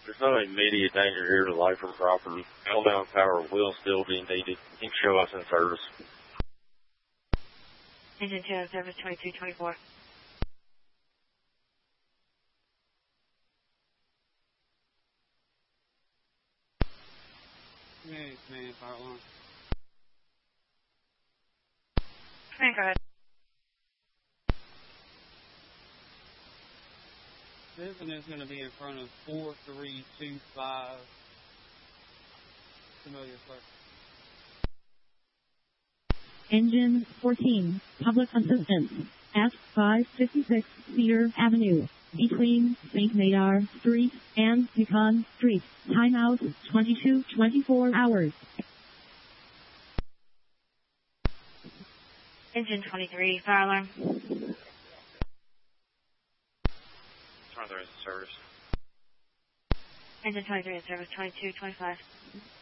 There's no immediate danger here to life or property. Outbound power will still be needed. You can show us in service. Engine 2 in service 2224. Hey, man, fire alarm. Command, go ahead. This one is going to be in front of 4325. Familiar, sir. Engine 14, public assistance, at 556 Cedar Avenue, between St. Madar Street and Pecan Street. Timeout 22-24 hours. Engine 23, fire alarm. 23 is in service. Engine 23 in service 2225.